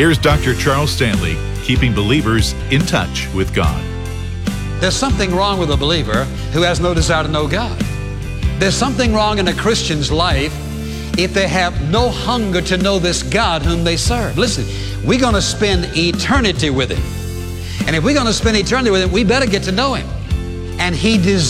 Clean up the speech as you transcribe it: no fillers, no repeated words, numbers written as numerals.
Here's Dr. Charles Stanley, keeping believers in touch with God. There's something wrong with a believer who has no desire to know God. There's something wrong in a Christian's life if they have no hunger to know this God whom they serve. Listen, we're going to spend eternity with Him. And if we're going to spend eternity with Him, we better get to know Him. And He desires